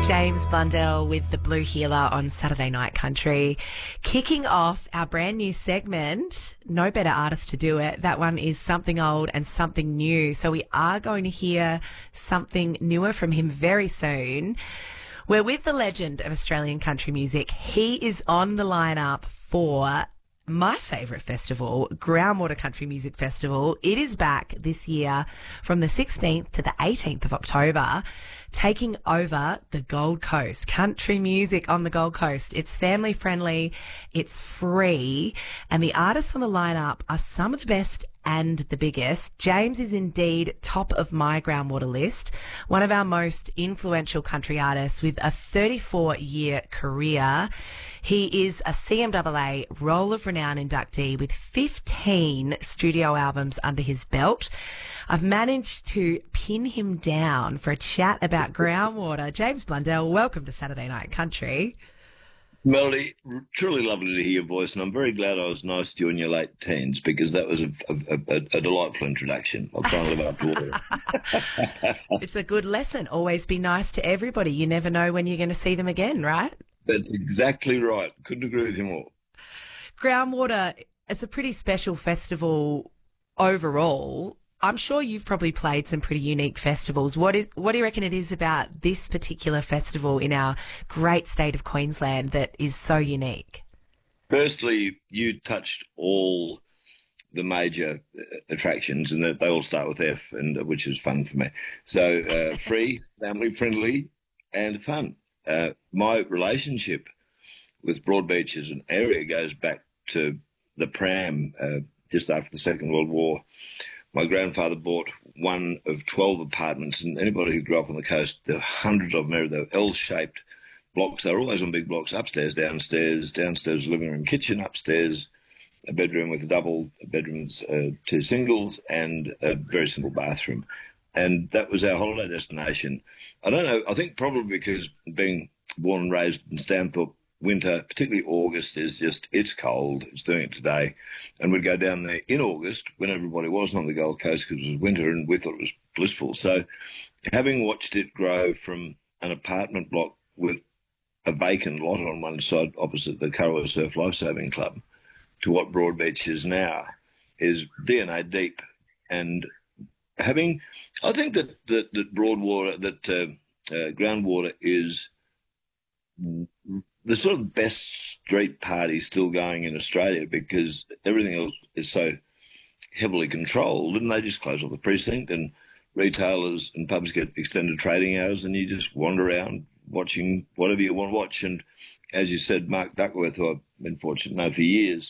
James Blundell with the Blue Healer on Saturday Night Country. Kicking off our brand new segment, no better artist to do it. That one is Something Old and Something New. So we are going to hear something newer from him very soon. We're with the legend of Australian country music. He is on the lineup for my favourite festival, Groundwater Country Music Festival. It is back this year from the 16th to the 18th of October, taking over the Gold Coast. Country music on the Gold Coast. It's family friendly, it's free, and the artists on the lineup are some of the best and the biggest. James is indeed top of my Groundwater list, one of our most influential country artists with a 34-year career. He is a CMAA Roll of Renown inductee with 15 studio albums under his belt. I've managed to pin him down for a chat about Groundwater. James Blundell, welcome to Saturday Night Country. Melody, truly lovely to hear your voice, and I'm very glad I was nice to you in your late teens, because that was a delightful introduction. I'll try and live up to it. It's a good lesson. Always be nice to everybody. You never know when you're going to see them again, right? That's exactly right. Couldn't agree with you more. Groundwater is a pretty special festival overall. I'm sure you've probably played some pretty unique festivals. What do you reckon it is about this particular festival in our great state of Queensland that is so unique? Firstly, you touched all the major attractions, and they all start with F, and which is fun for me. So free, family friendly, and fun. My relationship with Broadbeach as an area goes back to the Pram just after the Second World War. My grandfather bought one of 12 apartments, and anybody who grew up on the coast, there were hundreds of them. They were L-shaped blocks. They were always on big blocks, upstairs, downstairs, living room, kitchen, upstairs, a bedroom with double bedrooms, two singles, and a very simple bathroom. And that was our holiday destination. I don't know, I think probably because being born and raised in Stanthorpe, winter, particularly August, it's cold. It's doing it today. And we'd go down there in August when everybody wasn't on the Gold Coast because it was winter, and we thought it was blissful. So having watched it grow from an apartment block with a vacant lot on one side opposite the Curraway Surf Lifesaving Club to what Broadbeach is now is DNA deep. And I think that Groundwater is the sort of best street party still going in Australia, because everything else is so heavily controlled, and they just close off the precinct, and retailers and pubs get extended trading hours, and you just wander around watching whatever you want to watch. And as you said, Mark Duckworth, who I've been fortunate to know for years,